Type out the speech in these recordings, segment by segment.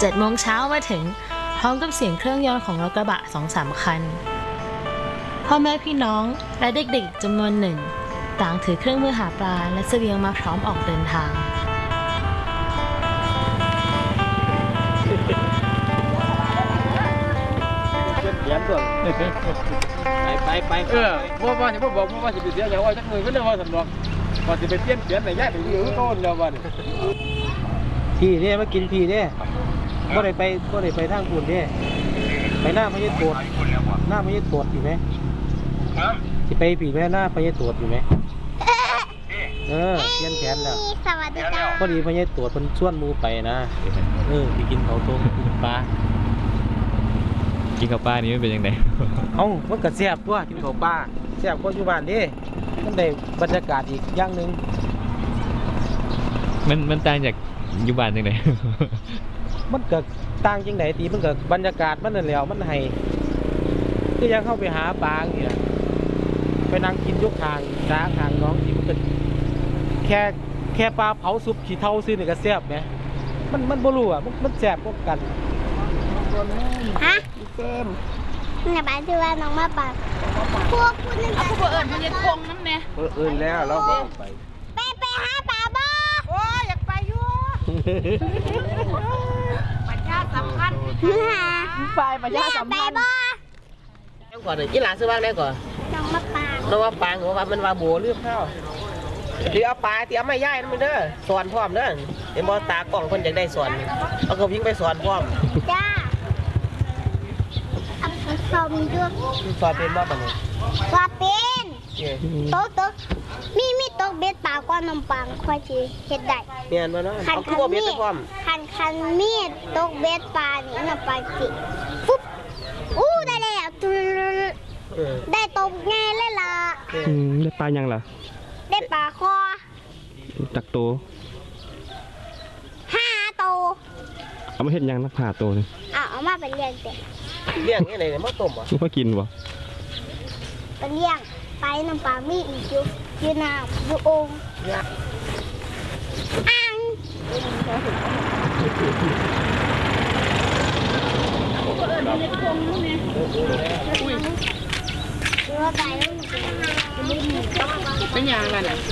7 โมงเช้ามาถึงพร้อมกับเสียงเครื่องยนต์ของรถกระบะ 2-3 คันพ่อแม่พี่น้องและเด็กๆจำนวนหนึ่งต่างถือเครื่องมือหาปลาและเสบียงมาพร้อมออกเดินทางไปว่าจะบอกว่าจะไปเสียอย่างว่าจักมือก็เรียกว่าสำรองว่าจะไปเปลี่ยนไหนแยกถึงอยู่ต้นแล้ววันพี่เนี่ยมากินพี่เนี่ยก็ได้ไปทางปุ่นเนี่ยไปหน้าพญาโตดหน้าพญาโตดอยู่ไหมจะไปผีแม่หน้าพญาโตดอยู่ไหมเปลี่ยนแผนแล้วสวัสดีจ้าพอดีพญาโตดมันชวนมูไปนะไปกินเขาต้มกินปลากินข้าวปลานี่มันเป็นยังไงมันก็แซ่บตัวกินข้าวปลาแซ่บกว่าอยู่บ้านดิมันได้บรรยากาศอีกอย่างหนึ่งมันต่างจากอยู่บ้านยังไงมันก็ต่างจังไหนตีมันก็บรรยากาศมันนั่นแหละมันให้คือยังเข้าไปหาปลาอย่างเงี้ยไปนั่งกินยุกทางสาทางน้องที่มันก็แค่ปลาเผาซุปขี้เถ้าซื้อนี่ก็แซ่บไหมมันบ่รู้อ่ะมันแซ่บพวกกันฮะเจมเนี่ยบ้านที่ว่าน้องมาปากพวกคุณนึงเอาพวกเอิญมันจะคงน้ำเนี่ยเอิญแล้วเราไปหาปลาบ่โอ้ยอยากไปอยู่ประชาสัมพันธ์ไปประชาสัมพันธ์แล้วก่อนเลยกินหลานซื้อบ้างได้ก่อนน้องมาปางน้องมาปางหรือว่ามันว่าโบเลือกข้าวที่เอาปลาที่เอาไม่ย่ายนั่นมันเด้อสอนพร้อมเด้อเห็นบ่ตากล่องคนอยากได้สอนเอากระพิ้งไปสอนพร้อมจ้าสอนด้วยสอนเป็นบ่ปะเนี่ยว่าเป็นโต๊ะมีโต๊ะเบ็ดปลาก้อนนมปังค่อยจีเฮ็ดได้เมียนบ่เนาะเอาคู่เบ็ดไปพร้อมคันมีดโต๊ะเบ็ดปลานี่น่ะปลาจิปุ๊บได้แล้วได้โต๊ะง่ายเลยล่ะได้ปลายังล่ะได้ปลาคอจักโต 5 โตเอามาเห็ดยังนักผ่าโตนี่เอามาเป็นเลี้ยงเด็กเลี้ยงนี่ไหนมาต้มอ่ะมากินบ่เป็นเลี้ยงไปน้ำปลามีอีกอยู่น้ำอยู่องค์อ่างเป็นยังไงน่ะ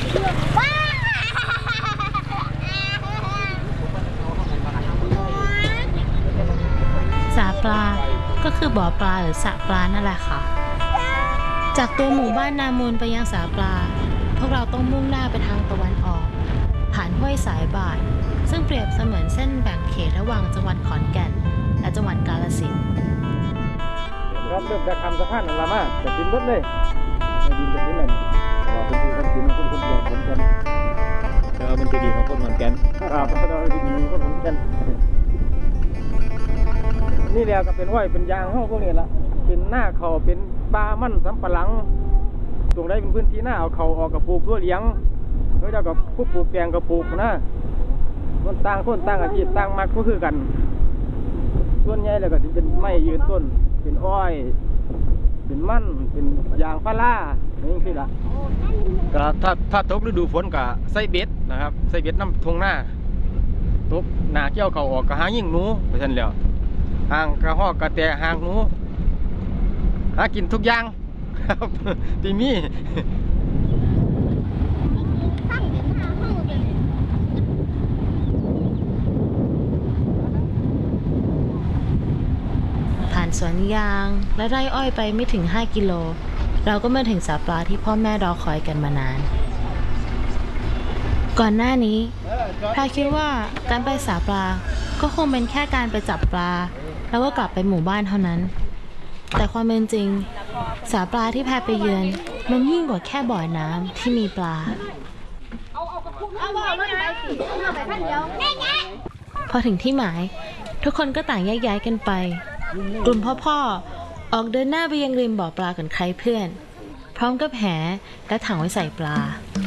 สาปลาก็คือบ่อปลาหรือสระปลานั่นแหละค่ะจากตัวหมู่บ้านนามูลไปยังสาปลาพวกเราต้องมุ่งหน้าไปทางตะวันออกผ่านห้วยสายบาทซึ่งเปรียบเสมือนเส้นแบ่งเขตระหว่างจังหวัดขอนแก่นและจังหวัดกาฬสินธุ์ครับเริ่มจากคำสะพานนั่นละมาจะกินเบิดเลยดินจะกินอะไรเป็นที่กันกินคนเดียวคนกันแต่ว่ามันจะดีของคนขอนแก่นครับเราดีคนขอนแก่นนี่แหละก็เป็นอ้อยเป็นยางห้องพวกนี้ละเป็นหน้าเขาเป็นปลามั่นสำปะหลังตรงได้เป็นพื้นที่หน้าเอาเขาออกกับปลูกตัวเลี้ยงแล้วเจ้ากับผู้ปลูกแกงกับปลูกนะต้นต่างอาชีพต่างมักก็คือกันส่วนใหญ่แล้วก็จะเป็นไม้ยืนต้นเป็นอ้อยเป็นมั่นเป็นยางพาราอย่างนี้ละก็ถ้าตกฤดูฝนก็ใส่เบ็ดนะครับใส่เบ็ดน้ำทงหน้าตกหนาเกี่ยวเขาออกก็หายิ่งหนูไปทันแล้วหางกระหอกกระแตหางหนูหากินทุกอย่างครับทีนี้ผ่านสวนยางและไร่อ้อยไปไม่ถึง5 กิโลเราก็มาถึงสาปลาที่พ่อแม่รอคอยกันมานานก่อนหน้านี้พาคิดว่าการไปสาปลาก็คงเป็นแค่การไปจับปลาแล้วก็กลับไปหมู่บ้านเท่านั้นแต่ความเป็นจริงสาปลาที่แพไปเยือนมันยิ่งกว่าแค่บ่อน้ำที่มีปลาพอถึงที่หมายทุกคนก็ต่างแยกย้ายกันไปกลุ่มพ่อออกเดินหน้าไปยังริมบ่อปลากันใครเพื่อนพร้อมกับแหและถังไว้ใส่ปลา